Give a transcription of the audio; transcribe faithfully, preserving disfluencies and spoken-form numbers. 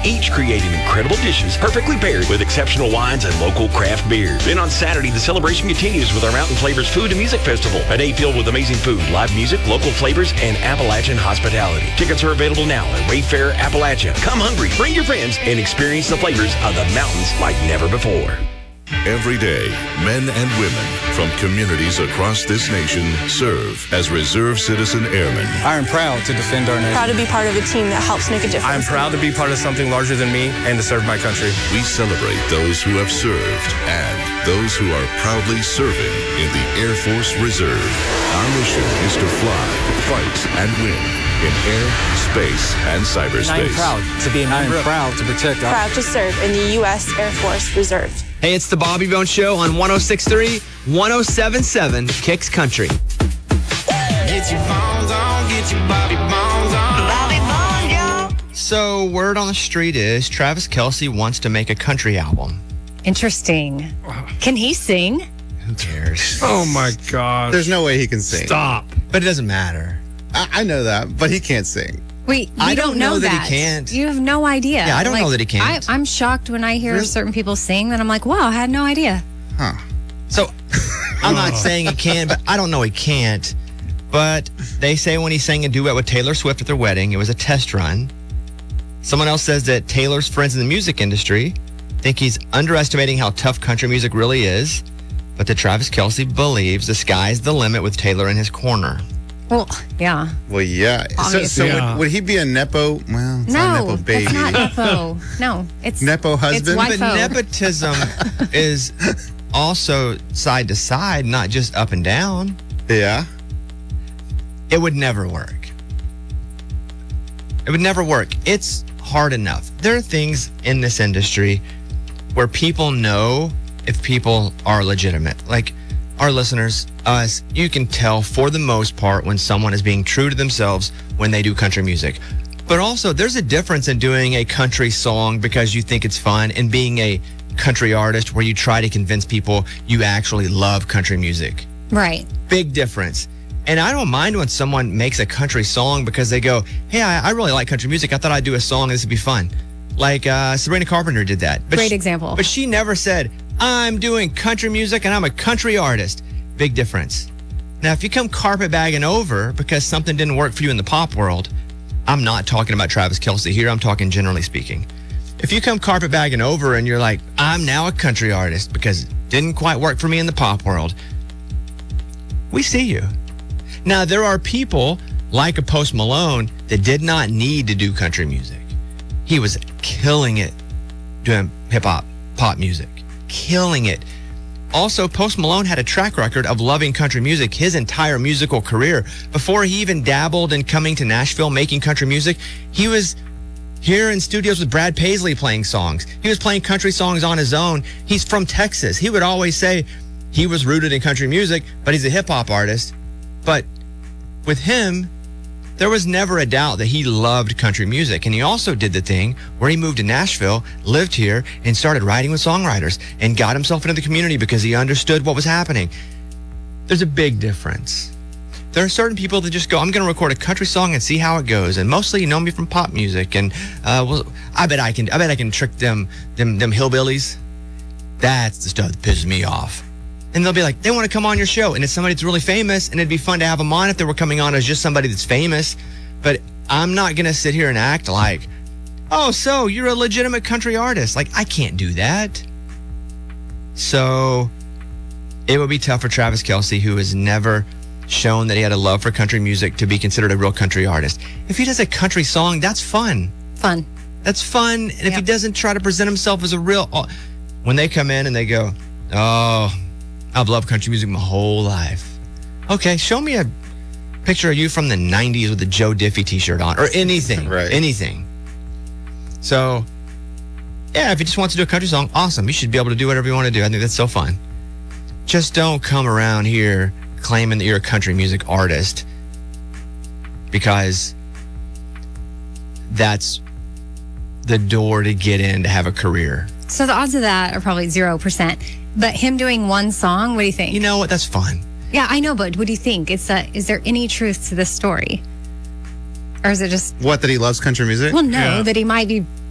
each creating incredible dishes perfectly paired with exceptional wines and local craft beer. Then on Saturday, the celebration continues with our Mountain Flavors Food and Music Festival, a day filled with amazing food, live music, local flavors, and Appalachian hospitality. Tickets are available now at Wayfair Appalachia. Come hungry, bring your friends, and experience the flavors of the mountains like never before. Every day, men and women from communities across this nation serve as Reserve Citizen Airmen. I am proud to defend our nation. Proud to be part of a team that helps make a difference. I am proud to be part of something larger than me and to serve my country. We celebrate those who have served and those who are proudly serving in the Air Force Reserve. Our mission is to fly, fight, and win in air, space, and cyberspace. And I am proud to be a member. I am proud to protect our... Proud to serve in the U S Air Force Reserve. Hey, it's the Bobby Bones Show on one oh six point three, one oh seven point seven Kicks Country. Get your bones on, get your Bobby Bones on. Bobby Bones, yo. So, word on the street is Travis Kelce wants to make a country album. Interesting. Can he sing? Who cares? Oh, my God. There's no way he can sing. Stop. But it doesn't matter. I, I know that, but he can't sing. Wait, you I don't, don't know, know that. that he can't. You have no idea. Yeah, I don't like, know that he can't. I, I'm shocked when I hear Really? certain people sing that I'm like, wow, I had no idea. Huh. So, I'm not saying he can, but I don't know he can't. But they say when he sang a duet with Taylor Swift at their wedding, it was a test run. Someone else says that Taylor's friends in the music industry think he's underestimating how tough country music really is, but that Travis Kelce believes the sky's the limit with Taylor in his corner. Well, yeah. Well, yeah. So, Obviously. so Yeah. Would, would he be a Nepo? Well, it's not No, Nepo baby. it's not Nepo. No, it's Nepo husband? It's But wifo. nepotism is also side to side, not just up and down. Yeah. It would never work. It would never work. It's hard enough. There are things in this industry where people know if people are legitimate. Like our listeners, us, you can tell for the most part when someone is being true to themselves when they do country music. But also, there's a difference in doing a country song because you think it's fun and being a country artist where you try to convince people you actually love country music. Right. Big difference. And I don't mind when someone makes a country song because they go, hey, I, I really like country music. I thought I'd do a song and this would be fun. Like uh, Sabrina Carpenter did that. But Great she, example. But she never said, I'm doing country music and I'm a country artist. Big difference. Now, if you come carpetbagging over because something didn't work for you in the pop world, I'm not talking about Travis Kelce here. I'm talking generally speaking. If you come carpetbagging over and you're like, I'm now a country artist because it didn't quite work for me in the pop world, we see you. Now, there are people like a Post Malone that did not need to do country music. He was killing it doing hip-hop, pop music. Killing it. Also, Post Malone had a track record of loving country music his entire musical career. Before he even dabbled in coming to Nashville making country music, he was here in studios with Brad Paisley playing songs. He was playing country songs on his own. He's from Texas. He would always say he was rooted in country music, but he's a hip-hop artist. But with him, there was never a doubt that he loved country music. And he also did the thing where he moved to Nashville, lived here, and started writing with songwriters and got himself into the community because he understood what was happening. There's a big difference. There are certain people that just go, I'm going to record a country song and see how it goes. And mostly you know me from pop music. And uh, well, I bet I can I bet I can trick them, them, them hillbillies. That's the stuff that pisses me off. And they'll be like, they want to come on your show. And it's somebody that's really famous. And it'd be fun to have them on if they were coming on as just somebody that's famous. But I'm not going to sit here and act like, oh, so you're a legitimate country artist. Like, I can't do that. So it would be tough for Travis Kelce, who has never shown that he had a love for country music, to be considered a real country artist. If he does a country song, that's fun. Fun. That's fun. And if Yep. he doesn't try to present himself as a real... When they come in and they go, oh... I've loved country music my whole life. Okay, show me a picture of you from the nineties with a Joe Diffie t-shirt on, or anything, Right. anything. So, yeah, if he just wants to do a country song, awesome. You should be able to do whatever you want to do. I think that's so fun. Just don't come around here claiming that you're a country music artist, because that's the door to get in to have a career. So the odds of that are probably zero percent. But him doing one song, what do you think? You know what? That's fun. Yeah, I know, but what do you think? It's a, is there any truth to this story? Or is it just... What, that he loves country music? Well, no, Yeah. that he might be